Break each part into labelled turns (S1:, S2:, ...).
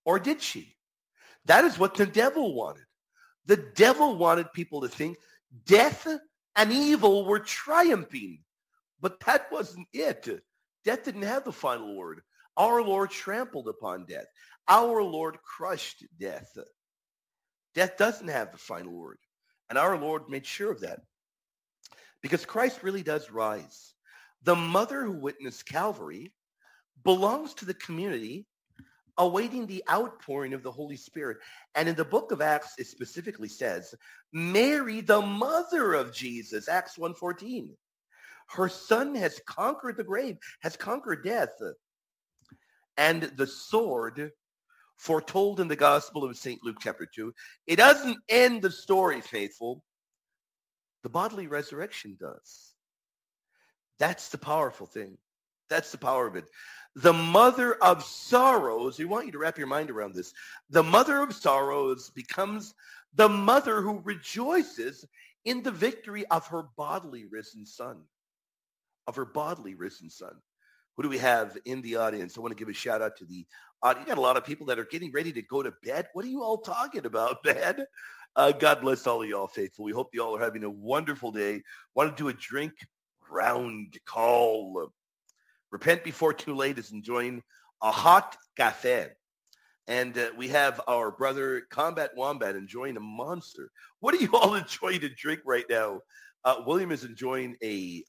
S1: Or did she? That is what the devil wanted. The devil wanted people to think death and evil were triumphing. But that wasn't it. Death didn't have the final word. Our Lord trampled upon death. Our Lord crushed death. Death doesn't have the final word. And our Lord made sure of that. Because Christ really does rise. The mother who witnessed Calvary belongs to the community awaiting the outpouring of the Holy Spirit. And in the book of Acts, it specifically says, Mary, the mother of Jesus, Acts 1:14. Her son has conquered the grave, has conquered death. And the sword foretold in the Gospel of St. Luke chapter 2, it doesn't end the story, faithful. The bodily resurrection does. That's the powerful thing. That's the power of it. The mother of sorrows, we want you to wrap your mind around this. The mother of sorrows becomes the mother who rejoices in the victory of her bodily risen son. Of her bodily risen son. Who do we have in the audience? I want to give a shout out to the audience. You got a lot of people that are getting ready to go to bed. What are you all talking about, man? God bless all of y'all, faithful. We hope you all are having a wonderful day. Want to do a drink round call. Repent before too late is enjoying a hot cafe. And we have our brother Combat Wombat enjoying a monster. What are you all enjoying to drink right now? William is enjoying a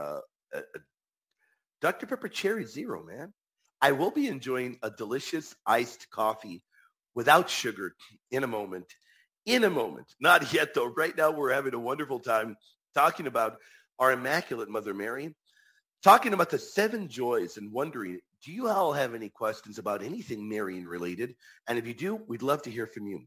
S1: Dr. Pepper Cherry Zero, man. I will be enjoying a delicious iced coffee without sugar in a moment. In a moment. Not yet, though. Right now, we're having a wonderful time talking about our Immaculate Mother Mary, talking about the 7 joys and wondering, do you all have any questions about anything Marian related? And if you do, we'd love to hear from you.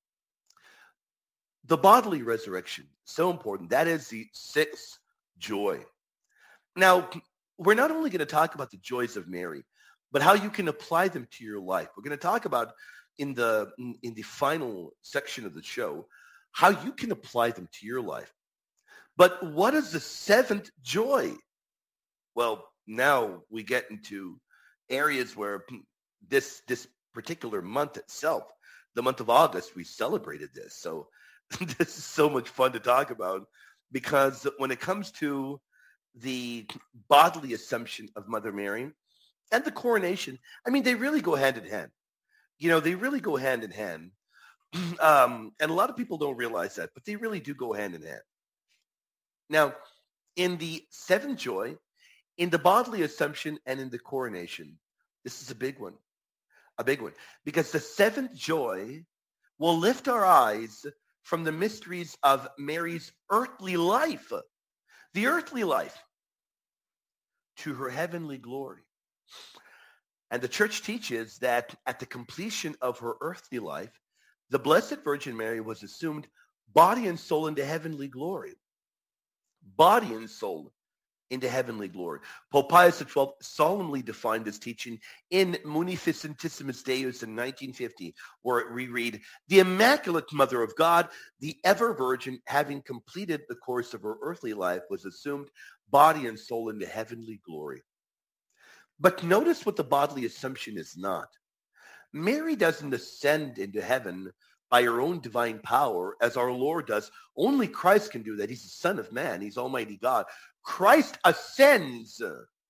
S1: The bodily resurrection, so important. That is the 6th joy. Now, we're not only going to talk about the joys of Mary, but how you can apply them to your life. We're going to talk about in the final section of the show, how you can apply them to your life. But what is the 7th joy? Well, now we get into areas where this particular month itself, the month of August, we celebrated this. So this is so much fun to talk about because when it comes to the bodily assumption of Mother Mary and the coronation, I mean, they really go hand in hand. You know, they really go hand in hand. And a lot of people don't realize that, but they really do go hand in hand. Now, in the 7th joy, in the bodily assumption and in the coronation, this is a big one, because the 7th joy will lift our eyes from the mysteries of Mary's earthly life, the earthly life, to her heavenly glory. And the church teaches that at the completion of her earthly life, the Blessed Virgin Mary was assumed body and soul into heavenly glory. Body and soul into heavenly glory. Pope Pius XII solemnly defined this teaching in Munificentissimus Deus in 1950, where we read, the Immaculate Mother of God, the ever Virgin, having completed the course of her earthly life, was assumed body and soul into heavenly glory. But notice what the bodily assumption is not. Mary doesn't ascend into heaven by her own divine power as our Lord does. Only Christ can do that. He's the Son of Man. He's Almighty God. Christ ascends.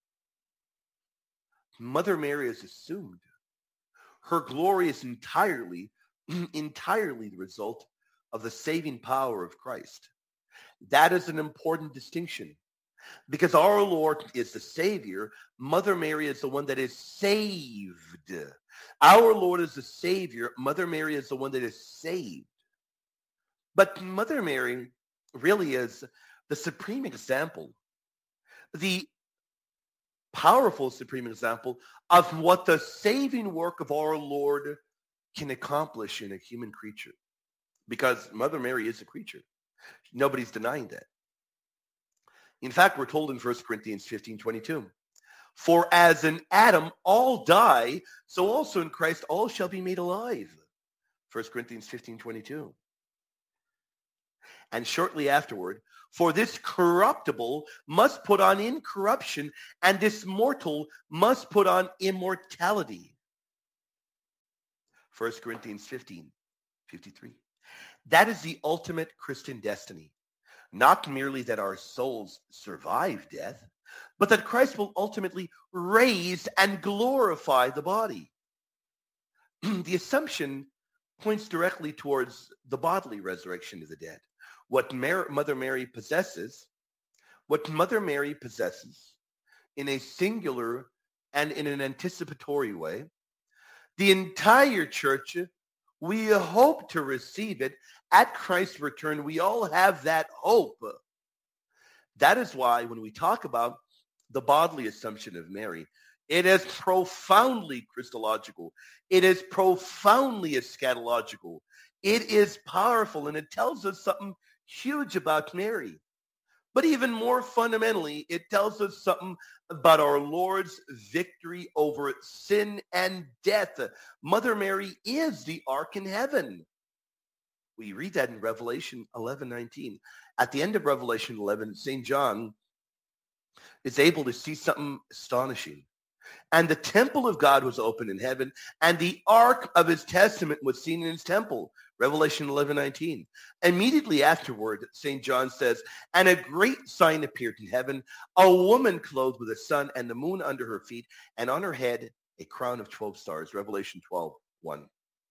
S1: Mother Mary is assumed. Her glory is entirely the result of the saving power of Christ. That is an important distinction. Because our Lord is the Savior, Mother Mary is the one that is saved. Our Lord is the Savior, Mother Mary is the one that is saved. But Mother Mary really is the supreme example, the powerful supreme example of what the saving work of our Lord can accomplish in a human creature. Because Mother Mary is a creature. Nobody's denying that. In fact, we're told in 1 Corinthians 15:22, for as in Adam all die, so also in Christ all shall be made alive. 1 Corinthians 15:22. And shortly afterward, for this corruptible must put on incorruption, and this mortal must put on immortality. 1 Corinthians 15:53. That is the ultimate Christian destiny. Not merely that our souls survive death, but that Christ will ultimately raise and glorify the body. The assumption points directly towards the bodily resurrection of the dead. Mother Mary possesses in a singular and in an anticipatory way, the entire church, we hope to receive it at Christ's return. We all have that hope. That is why when we talk about the bodily assumption of Mary, it is profoundly Christological. It is profoundly eschatological. It is powerful, and it tells us something huge about Mary. But even more fundamentally, it tells us something about our Lord's victory over sin and death. Mother Mary is the ark in heaven. We read that in Revelation 11:19. At the end of Revelation 11, St. John is able to see something astonishing. And the temple of God was opened in heaven, and the ark of his testament was seen in his temple. Revelation 11:19. Immediately afterward, St. John says, and a great sign appeared in heaven, a woman clothed with the sun and the moon under her feet, and on her head a crown of 12 stars. Revelation 12:1.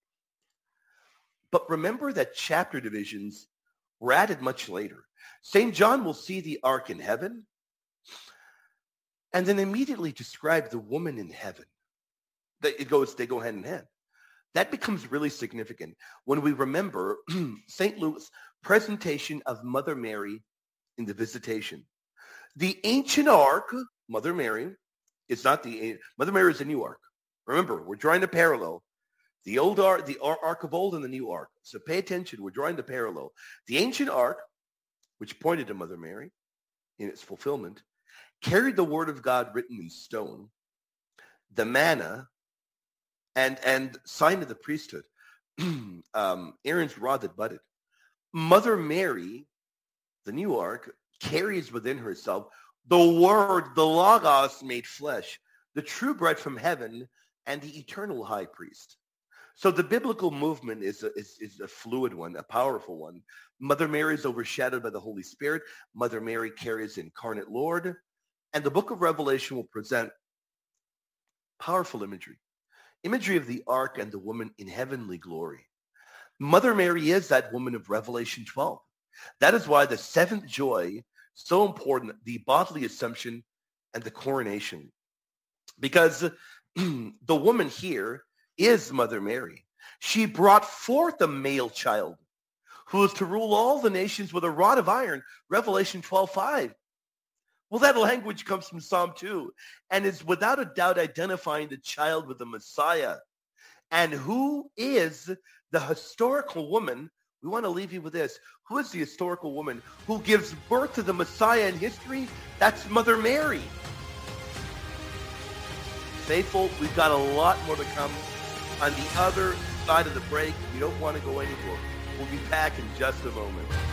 S1: But remember that chapter divisions were added much later. St. John will see the ark in heaven, and then immediately describe the woman in heaven. They go hand in hand. That becomes really significant when we remember St. Luke's presentation of Mother Mary in the Visitation. The ancient ark, Mother Mary, Mother Mary is a new ark. Remember, we're drawing a parallel. The old ark, the ark of old and the new ark. So pay attention, we're drawing the parallel. The ancient ark, which pointed to Mother Mary in its fulfillment, carried the word of God written in stone, the manna, and sign of the priesthood, Aaron's rod that budded. Mother Mary, the new ark, carries within herself the word, the Logos made flesh, the true bread from heaven, and the eternal high priest. So the biblical movement is a fluid one, a powerful one. Mother Mary is overshadowed by the Holy Spirit. Mother Mary carries the incarnate Lord. And the book of Revelation will present powerful imagery of the ark and the woman in heavenly glory. Mother Mary is that woman of Revelation 12. That is why the seventh joy, so important, the bodily assumption and the coronation. Because the woman here is Mother Mary. She brought forth a male child who is to rule all the nations with a rod of iron, Revelation 12:5. Well, that language comes from Psalm 2 and is without a doubt identifying the child with the Messiah. And who is the historical woman? We want to leave you with this. Who is the historical woman who gives birth to the Messiah in history? That's Mother Mary. Faithful, we've got a lot more to come on the other side of the break. You don't want to go anywhere. We'll be back in just a moment.